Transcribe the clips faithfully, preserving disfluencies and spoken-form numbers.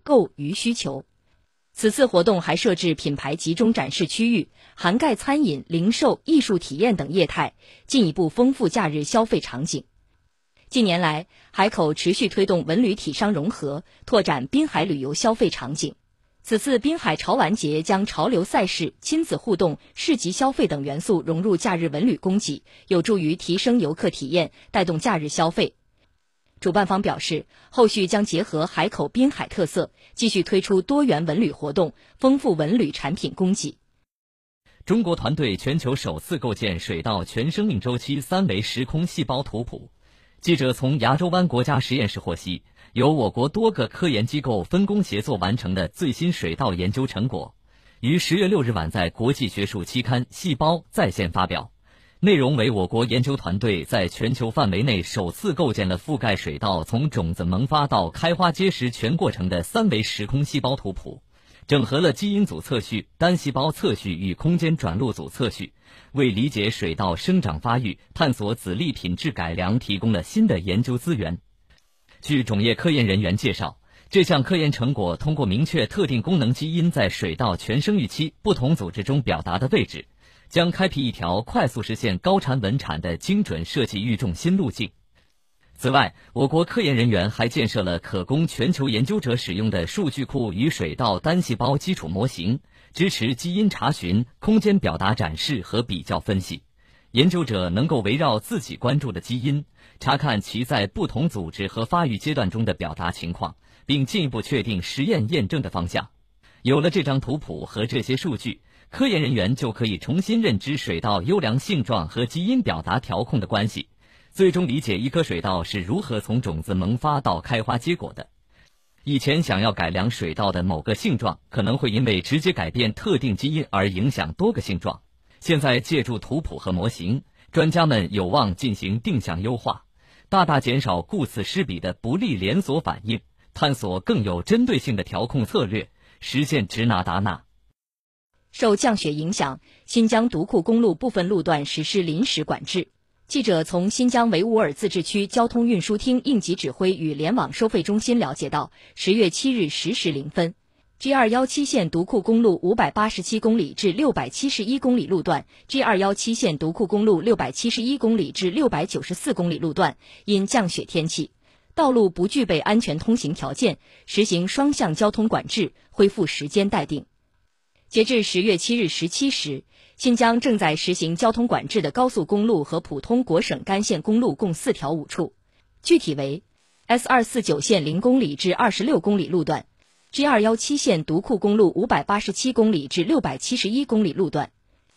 购娱需求。此次活动还设置品牌集中展示区域，涵盖餐饮、零售、艺术体验等业态，进一步丰富假日消费场景。近年来，海口持续推动文旅体商融合，拓展滨海旅游消费场景。此次滨海潮玩节将潮流赛事、亲子互动、市集消费等元素融入假日文旅供给，有助于提升游客体验，带动假日消费。主办方表示，后续将结合海口滨海特色，继续推出多元文旅活动，丰富文旅产品供给。 中国团队全球首次构建水稻全生命周期三维时空细胞图谱。记者从亚洲湾国家实验室获悉，由我国多个科研机构分工协作完成的最新水稻研究成果，于十月六日晚在国际学术期刊《细胞》在线发表。内容为我国研究团队在全球范围内首次构建了覆盖水稻从种子萌发到开花结实全过程的三维时空细胞图谱，整合了基因组测序、单细胞测序与空间转录组测序，为理解水稻生长发育、探索籽粒品质改良提供了新的研究资源。据种业科研人员介绍，这项科研成果通过明确特定功能基因在水稻全生育期不同组织中表达的位置，将开辟一条快速实现高产稳产的精准设计育种新路径。此外，我国科研人员还建设了可供全球研究者使用的数据库与水稻单细胞基础模型，支持基因查询、空间表达展示和比较分析。研究者能够围绕自己关注的基因，查看其在不同组织和发育阶段中的表达情况，并进一步确定实验验证的方向。有了这张图谱和这些数据，科研人员就可以重新认知水稻优良性状和基因表达调控的关系，最终理解一颗水稻是如何从种子萌发到开花结果的。以前想要改良水稻的某个性状，可能会因为直接改变特定基因而影响多个性状。现在借助图谱和模型，专家们有望进行定向优化，大大减少顾此失彼的不利连锁反应，探索更有针对性的调控策略，实现直拿达纳。 受降雪影响，新疆独库公路部分路段实施临时管制。记者从新疆维吾尔自治区交通运输厅应急指挥与联网收费中心了解到，十月七日十时零分 G 二一七 线独库公路五百八十七公里至六百七十一公里路段 G 二一七 线独库公路六百七十一公里至六百九十四公里路段因降雪天气，道路不具备安全通行条件，实行双向交通管制，恢复时间待定。截至十月七日十七时，新疆正在实行交通管制的高速公路和普通国省干线公路共四条五处，具体为 S 二四九 线零公里至二十六公里路段， G 二一七 线独库公路五百八十七公里至六百七十一公里路段，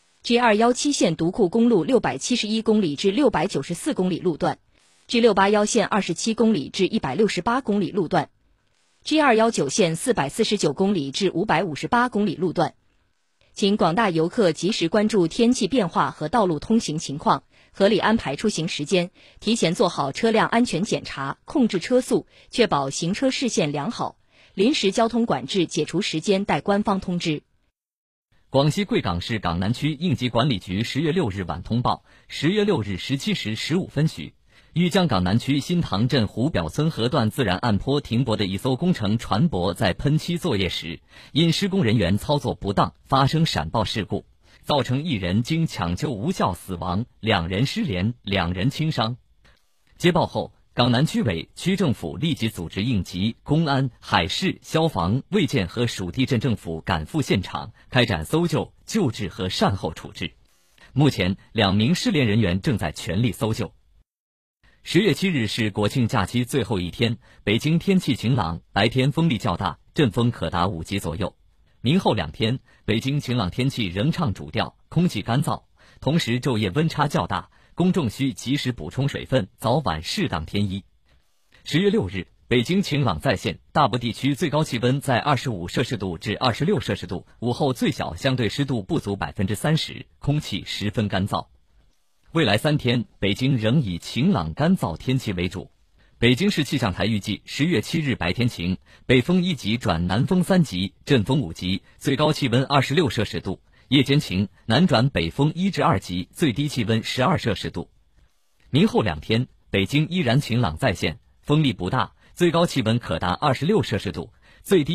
G 二一七 线独库公路六百七十一公里至六百九十四公里路段， G 六八一 线二十七公里至一百六十八公里路段， G 二一九 线四百四十九公里至五百五十八公里路段。请广大游客及时关注天气变化和道路通行情况，合理安排出行时间，提前做好车辆安全检查，控制车速，确保行车视线良好。临时交通管制解除时间待官方通知。 广西贵港市港南区应急管理局十月六日晚通报，十月六日十七时十五分许，豫江港南区新塘镇湖表村河段自然岸坡停泊的一艘工程船舶在喷漆作业时，因施工人员操作不当发生闪爆事故，造成一人经抢救无效死亡，两人失联，两人轻伤。接报后，港南区委、区政府立即组织应急、公安、海事、消防、卫健和属地镇政府赶赴现场，开展搜救、救治和善后处置。目前，两名失联人员正在全力搜救。十月七日是国庆假期最后一天，北京天气晴朗，白天风力较大，阵风可达五级左右。明后两天，北京晴朗天气仍唱主调，空气干燥，同时昼夜温差较大，公众需及时补充水分，早晚适当添衣。十月六日，北京晴朗再现，大部地区最高气温在二十五摄氏度至二十六摄氏度，午后最小相对湿度不足百分之三十，空气十分干燥。未来三天，北京仍以晴朗干燥天气为主。北京市气象台预计，十月七日白天晴，北风一级转南风三级，阵风五级，最高气温二十六摄氏度；夜间晴，南转北风一至二级，最低气温十二摄氏度。明后两天，北京依然晴朗再现，风力不大，最高气温可达二十六摄氏度，最低